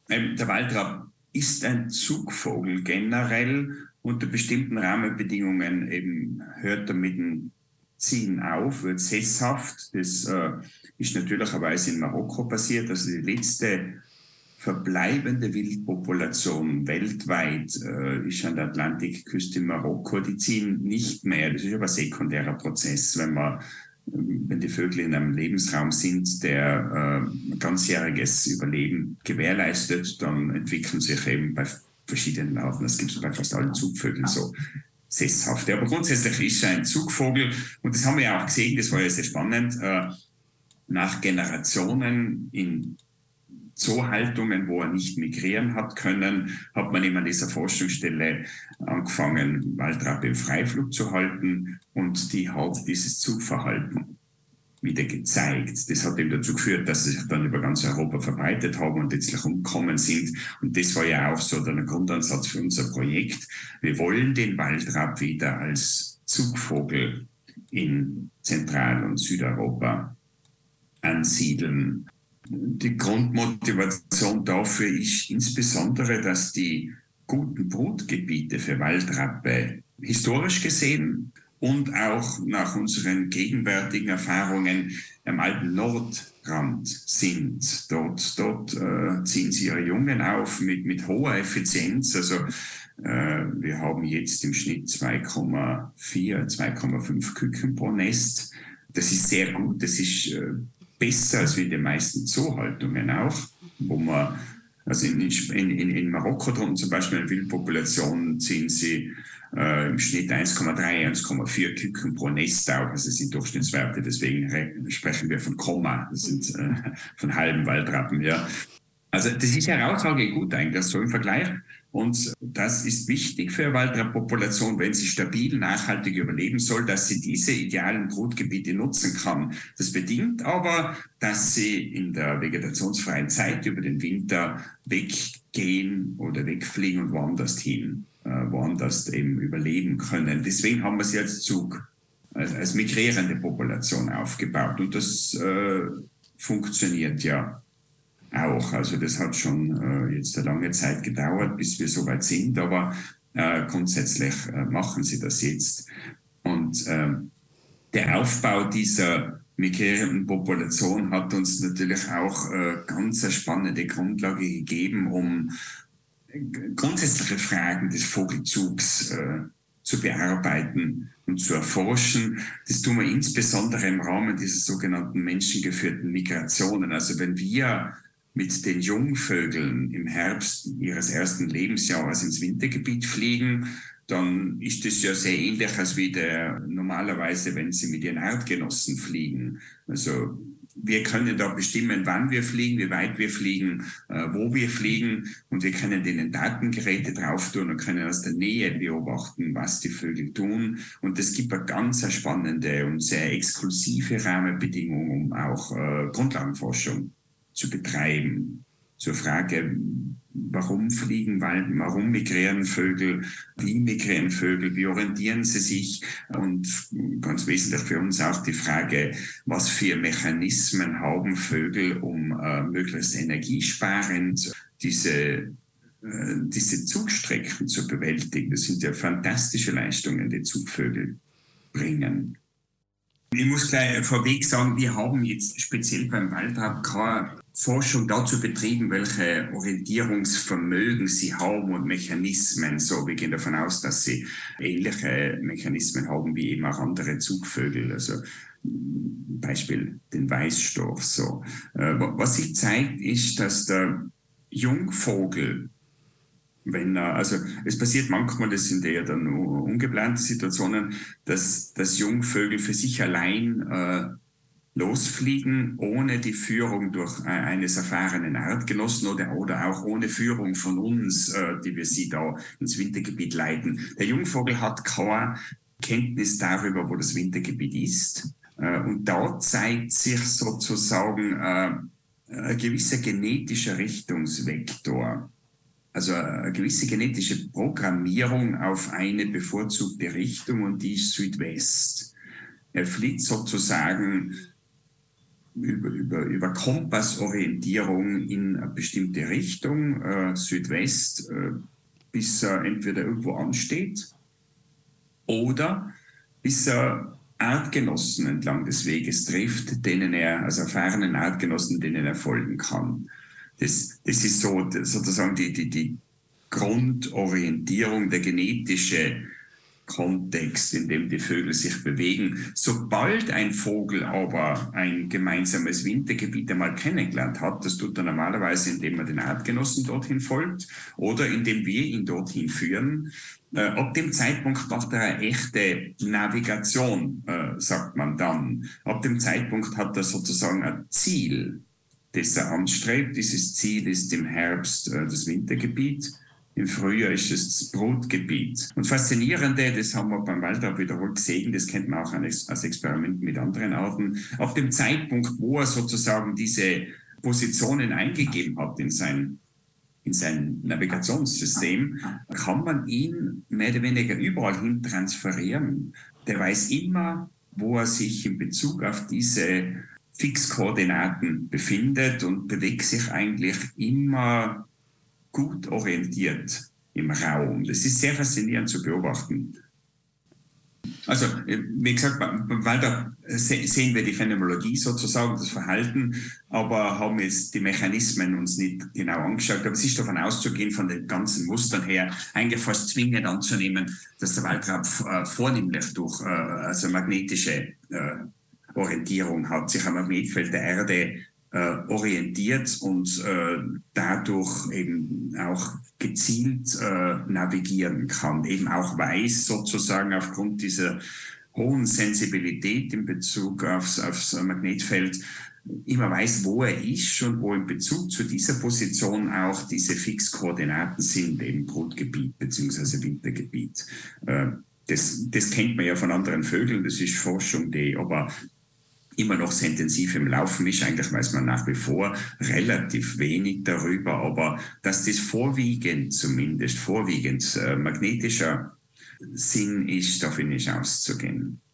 Der Waldrapp ist ein Zugvogel generell. Unter bestimmten Rahmenbedingungen eben hört er mit dem Ziehen auf, wird sesshaft. Das ist natürlicherweise in Marokko passiert. Also die letzte verbleibende Wildpopulation weltweit ist an der Atlantikküste in Marokko. Die ziehen nicht mehr. Das ist aber ein sekundärer Prozess, wenn die Vögel in einem Lebensraum sind, der ganzjähriges Überleben gewährleistet, dann entwickeln sich eben bei verschiedenen Arten, das gibt es bei fast allen Zugvögeln so, sesshafte. Aber grundsätzlich ist er ein Zugvogel und das haben wir ja auch gesehen, das war ja sehr spannend, nach Generationen in Zoohaltungen, wo er nicht migrieren hat können, hat man eben an dieser Forschungsstelle angefangen, Waldrappe im Freiflug zu halten und die hat dieses Zugverhalten wieder gezeigt. Das hat eben dazu geführt, dass sie sich dann über ganz Europa verbreitet haben und letztlich umgekommen sind. Und das war ja auch so der Grundansatz für unser Projekt. Wir wollen den Waldrapp wieder als Zugvogel in Zentral- und Südeuropa ansiedeln. Die Grundmotivation dafür ist insbesondere, dass die guten Brutgebiete für Waldrappe historisch gesehen und auch nach unseren gegenwärtigen Erfahrungen am alten Nordrand sind. Dort ziehen sie ihre Jungen auf mit hoher Effizienz. Also wir haben jetzt im Schnitt 2,4, 2,5 Küken pro Nest. Das ist sehr gut. Das ist besser als in den meisten Zoohaltungen auch, wo man, also in Marokko drum zum Beispiel in Wildpopulationen ziehen sie im Schnitt 1,3, 1,4 Küken pro Nest auf. Also das sind Durchschnittswerte, deswegen sprechen wir von Komma, das sind von halben Waldrappen, ja. Also das ist eine Aussage gut eigentlich, so im Vergleich. Und das ist wichtig für eine Waldrapp-Population, wenn sie stabil, nachhaltig überleben soll, dass sie diese idealen Brutgebiete nutzen kann. Das bedingt aber, dass sie in der vegetationsfreien Zeit über den Winter weggehen oder wegfliegen und woanders hin, woanders eben überleben können. Deswegen haben wir sie als Zug, als migrierende Population aufgebaut. Und das funktioniert ja auch. Also das hat schon jetzt eine lange Zeit gedauert, bis wir so weit sind, aber grundsätzlich machen sie das jetzt. Und der Aufbau dieser migrierenden Population hat uns natürlich auch ganz eine spannende Grundlage gegeben, um grundsätzliche Fragen des Vogelzugs zu bearbeiten und zu erforschen. Das tun wir insbesondere im Rahmen dieser sogenannten menschengeführten Migrationen. Also wenn wir mit den Jungvögeln im Herbst ihres ersten Lebensjahres ins Wintergebiet fliegen, dann ist das ja sehr ähnlich als wie normalerweise, wenn sie mit ihren Artgenossen fliegen. Also wir können da bestimmen, wann wir fliegen, wie weit wir fliegen, wo wir fliegen und wir können denen Datengeräte drauf tun und können aus der Nähe beobachten, was die Vögel tun. Und es gibt eine ganz spannende und sehr exklusive Rahmenbedingung, um auch Grundlagenforschung zu betreiben. Zur Frage, warum fliegen Walden, warum migrieren Vögel, wie migrieren Vögel, wie orientieren sie sich und ganz wesentlich für uns auch die Frage, was für Mechanismen haben Vögel, um möglichst energiesparend diese Zugstrecken zu bewältigen. Das sind ja fantastische Leistungen, die Zugvögel bringen. Ich muss gleich vorweg sagen, wir haben jetzt speziell beim Waldrapp keine Forschung dazu betrieben, welche Orientierungsvermögen sie haben und Mechanismen. So, wir gehen davon aus, dass sie ähnliche Mechanismen haben wie eben auch andere Zugvögel. Also Beispiel den Weißstorch. So, was sich zeigt, ist, dass der Jungvogel, also es passiert manchmal, das sind eher dann ungeplante Situationen, dass Jungvögel für sich allein losfliegen, ohne die Führung durch eines erfahrenen Artgenossen oder auch ohne Führung von uns, die wir sie da ins Wintergebiet leiten. Der Jungvogel hat keine Kenntnis darüber, wo das Wintergebiet ist. Und da zeigt sich sozusagen ein gewisser genetischer Richtungsvektor. Also eine gewisse genetische Programmierung auf eine bevorzugte Richtung und die ist Südwest. Er fliegt sozusagen über Kompassorientierung in eine bestimmte Richtung, Südwest, bis er entweder irgendwo ansteht oder bis er Artgenossen entlang des Weges trifft, also fernen Artgenossen, denen er folgen kann. Das ist so sozusagen die Grundorientierung, der genetische Kontext, in dem die Vögel sich bewegen. Sobald ein Vogel aber ein gemeinsames Wintergebiet einmal kennengelernt hat, das tut er normalerweise, indem er den Artgenossen dorthin folgt oder indem wir ihn dorthin führen. Ab dem Zeitpunkt macht er eine echte Navigation, sagt man dann. Ab dem Zeitpunkt hat er sozusagen ein Ziel, das er anstrebt. Dieses Ziel ist im Herbst das Wintergebiet. Im Frühjahr ist es das Brutgebiet. Und Faszinierende, das haben wir beim Waldrapp wiederholt gesehen, das kennt man auch als Experiment mit anderen Arten. Auf dem Zeitpunkt, wo er sozusagen diese Positionen eingegeben hat in sein Navigationssystem, kann man ihn mehr oder weniger überall hin transferieren. Der weiß immer, wo er sich in Bezug auf diese Fixkoordinaten befindet und bewegt sich eigentlich immer gut orientiert im Raum. Das ist sehr faszinierend zu beobachten. Also, wie gesagt, weil da sehen wir die Phänomenologie sozusagen, das Verhalten, aber haben jetzt die Mechanismen uns nicht genau angeschaut. Aber es ist davon auszugehen, von den ganzen Mustern her, eigentlich fast zwingend anzunehmen, dass der Waldrapp vornehmlich durch also magnetische Orientierung hat, sich am Magnetfeld der Erde orientiert und dadurch eben auch gezielt navigieren kann, eben auch weiß sozusagen aufgrund dieser hohen Sensibilität in Bezug aufs Magnetfeld immer weiß, wo er ist und wo in Bezug zu dieser Position auch diese Fixkoordinaten sind, eben Brutgebiet bzw. Wintergebiet. Das kennt man ja von anderen Vögeln, das ist Forschung, die aber immer noch sehr intensiv im Laufen ist. Eigentlich weiß man nach wie vor relativ wenig darüber, aber dass das vorwiegend magnetischer Sinn ist, davon ist auszugehen.